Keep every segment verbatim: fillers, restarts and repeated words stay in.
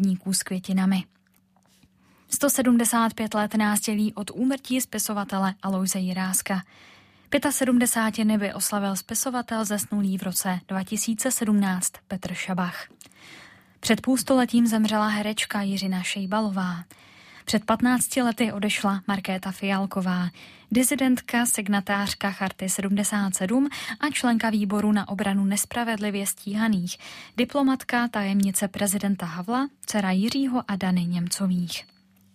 chodníků s květinami. sto sedmdesát pět let nás dělí od úmrtí spisovatele Aloise Jiráska. sedmdesát pět by oslavil spisovatel zesnulý v roce dva tisíce sedmnáct Petr Šabach. Před půlstoletím zemřela herečka Jiřina Šejbalová. Před patnácti lety odešla Markéta Fialková, disidentka, signatářka Charty sedmdesát sedm a členka výboru na obranu nespravedlivě stíhaných, diplomatka, tajemnice prezidenta Havla, dcera Jiřího a Dany Němcových.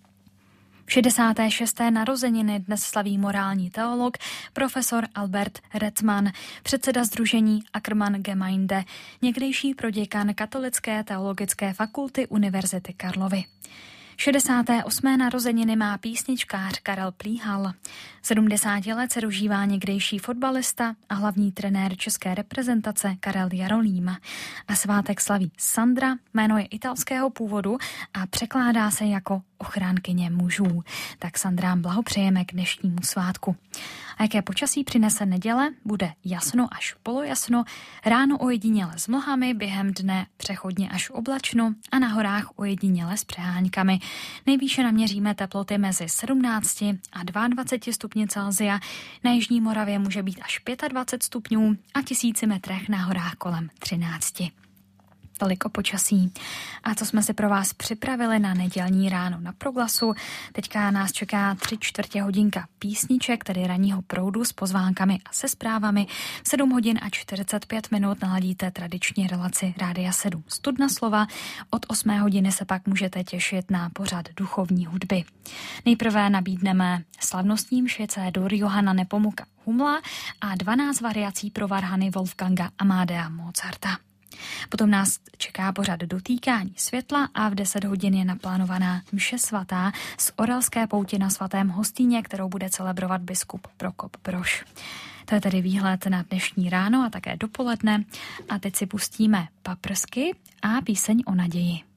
šedesáté šesté narozeniny dnes slaví morální teolog profesor Albert Retzmann, předseda sdružení Ackermann Gemeinde, někdejší proděkan Katolické teologické fakulty Univerzity Karlovy. šedesáté osmé narozeniny má písničkář Karel Plíhal. sedmdesát let se dožívá někdejší fotbalista a hlavní trenér české reprezentace Karel Jarolím. A svátek slaví Sandra, jméno je italského původu a překládá se jako ochránkyně mužů. Tak Sandrám blahopřejeme k dnešnímu svátku. A jaké počasí přinese neděle? Bude jasno až polojasno, ráno ojediněle s mlhami, během dne přechodně až oblačno a na horách ojediněle s přeháňkami. Nejvýše naměříme teploty mezi sedmnácti a dvaceti dvěma stupni Celsia. Na jižní Moravě může být až dvacet pět stupňů a tisíci metrech na horách kolem třinácti. Tolik o počasí. A co jsme si pro vás připravili na nedělní ráno na Proglasu? Teďka nás čeká tři čtvrtě hodinka písniček, tedy ranního proudu s pozvánkami a se zprávami. V sedm hodin a čtyřicet pět minut naladíte tradiční relaci Rádia sedm Studna slova. Od osmé hodiny se pak můžete těšit na pořad duchovní hudby. Nejprve nabídneme slavnostní mši C-dur Johana Nepomuka Humla a dvanáct variací pro varhany Wolfganga Amadea Mozarta. Potom nás čeká pořad dotýkání světla a v deset hodin je naplánovaná mše svatá z Orelské pouti na svatém Hostýně, kterou bude celebrovat biskup Prokop Brož. To je tedy výhled na dnešní ráno a také dopoledne. A teď si pustíme paprsky a píseň o naději.